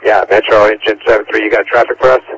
Yeah, Metro Engine 73, you got traffic for us?